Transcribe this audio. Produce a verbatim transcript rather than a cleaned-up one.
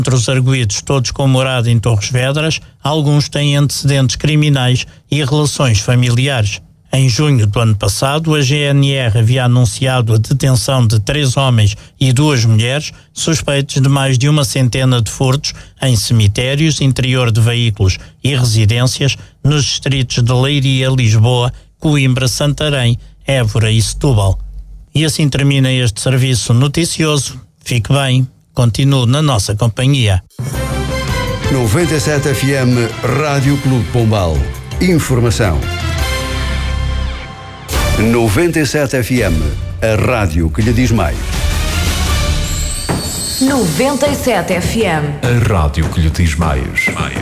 Entre os arguidos, todos com morada em Torres Vedras, alguns têm antecedentes criminais e relações familiares. Em junho do ano passado, a G N R havia anunciado a detenção de três homens e duas mulheres suspeitos de mais de uma centena de furtos em cemitérios, interior de veículos e residências nos distritos de Leiria, Lisboa, Coimbra, Santarém, Évora e Setúbal. E assim termina este serviço noticioso. Fique bem, continue na nossa companhia. noventa e sete F M Rádio Clube Pombal. Informação. noventa e sete F M, a rádio que lhe diz mais. noventa e sete F M. A rádio que lhe diz mais.